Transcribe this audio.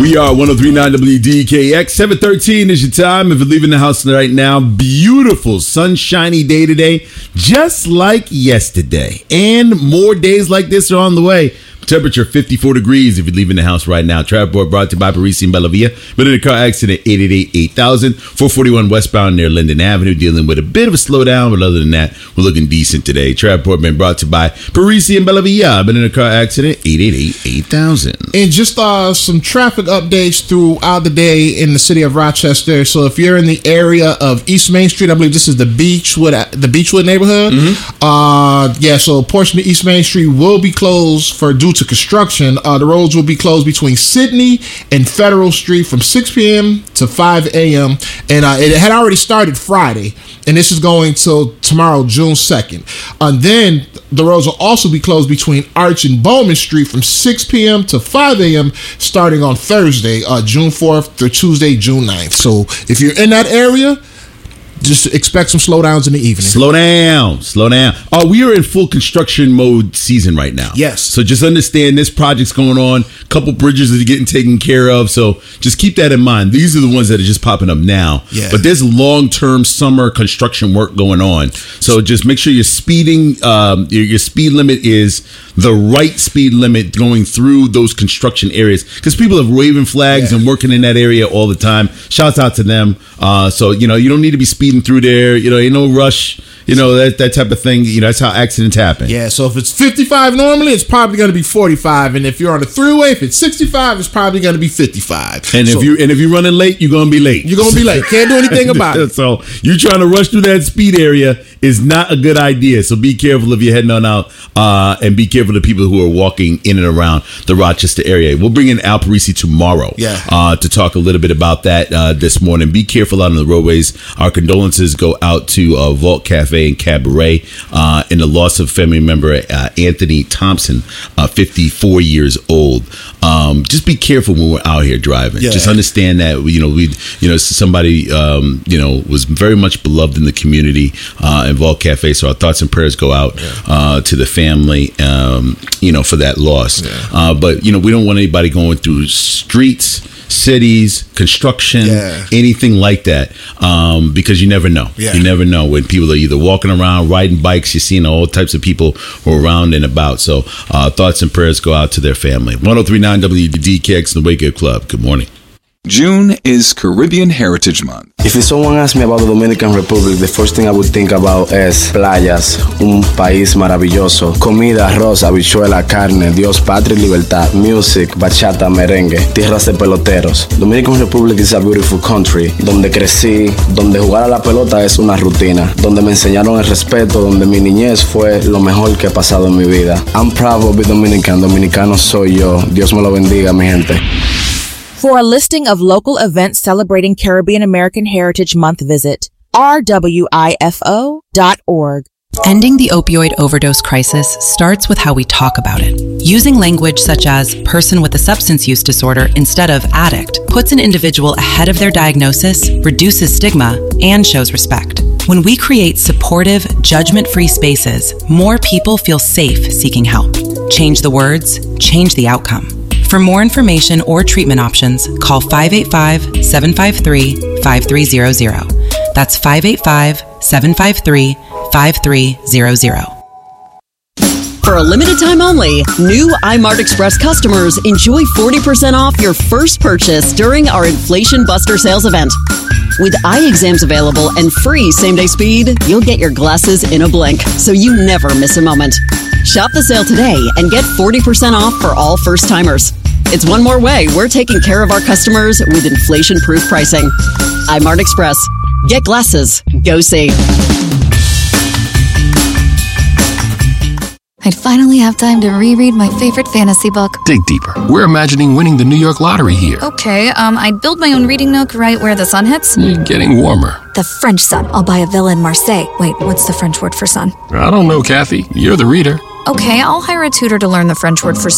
We are 103.9 WDKX. 7:13 is your time. If you're leaving the house right now, beautiful, sunshiny day today, just like yesterday. And more days like this are on the way. Temperature 54 degrees if you're leaving the house right now. Traffic report brought to you by Parisi and Bellavia. Been in a car accident, 888-8000, 441 westbound near Linden Avenue, dealing with a bit of a slowdown, but other than that, we're looking decent today. Traffic report been brought to you by Parisi and Bellavia. Been in a car accident, 888-8000. And just some traffic updates throughout the day in the city of Rochester. So if you're in the area of East Main Street, I believe this is the Beechwood neighborhood. Mm-hmm. So a portion of East Main Street will be closed due to construction. The roads will be closed between Sydney and Federal Street from 6 p.m. to 5 a.m. And it had already started Friday, and this is going till tomorrow, June 2nd. And then the roads will also be closed between Arch and Bowman Street from 6 p.m. to 5 a.m. starting on Thursday, June 4th through Tuesday, June 9th. So if you're in that area, just expect some slowdowns in the evening. Slow down. We are in full construction mode season right now. Yes. So just understand this project's going on. A couple bridges are getting taken care of. So just keep that in mind. These are the ones that are just popping up now. Yeah. But there's long-term summer construction work going on. So just make sure you're speeding. Your speed limit is the right speed limit going through those construction areas. Because people are waving flags and working in that area all the time. Shouts out to them. So, you don't need to be speeding through there, ain't no rush, that type of thing. That's how accidents happen. Yeah, so if it's 55 normally, it's probably going to be 45, and if you're on the thruway, if it's 65, it's probably going to be 55. And if you're running late, you're going to be late. You're going to be late. Can't do anything about it. So you trying to rush through that speed area is not a good idea. So be careful if you're heading on out, and be careful of the people who are walking in and around the Rochester area. We'll bring in Al Parisi tomorrow to talk a little bit about that this morning. Be careful out on the roadways. Our condolences go out to Vault Cafe and Cabaret in the loss of family member Anthony Thompson, 54 years old. Just be careful when we're out here driving. Just understand that somebody was very much beloved in the community in Vault Cafe. So our thoughts and prayers go out to the family, for that loss. But we don't want anybody going through streets, cities, construction, anything like that, because you never know. You never know when people are either walking around, riding bikes. You're seeing all types of people who are around and about. So thoughts and prayers go out to their family. 103.9 WDKX and the Wake Up Club. Good morning. June is Caribbean Heritage Month. If someone asks me about the Dominican Republic, the first thing I would think about is playas, un país maravilloso, comida, arroz, habichuela, carne, Dios, patria y libertad, music, bachata, merengue, tierras de peloteros. Dominican Republic is a beautiful country, donde crecí, donde jugar a la pelota es una rutina, donde me enseñaron el respeto, donde mi niñez fue lo mejor que he pasado en mi vida. I'm proud of being Dominican, dominicano soy yo. Dios me lo bendiga, mi gente. For a listing of local events celebrating Caribbean American Heritage Month, visit rwifo.org. Ending the opioid overdose crisis starts with how we talk about it. Using language such as person with a substance use disorder instead of addict puts an individual ahead of their diagnosis, reduces stigma, and shows respect. When we create supportive, judgment-free spaces, more people feel safe seeking help. Change the words, change the outcome. For more information or treatment options, call 585-753-5300. That's 585-753-5300. For a limited time only, new iMart Express customers enjoy 40% off your first purchase during our Inflation Buster sales event. With eye exams available and free same-day speed, you'll get your glasses in a blink, so you never miss a moment. Shop the sale today and get 40% off for all first-timers. It's one more way we're taking care of our customers with inflation-proof pricing. iMart Express. Get glasses. Go see. I'd finally have time to reread my favorite fantasy book. Dig deeper. We're imagining winning the New York lottery here. Okay, I'd build my own reading nook right where the sun hits. Getting warmer. The French sun. I'll buy a villa in Marseille. Wait, what's the French word for sun? I don't know, Kathy. You're the reader. Okay, I'll hire a tutor to learn the French word for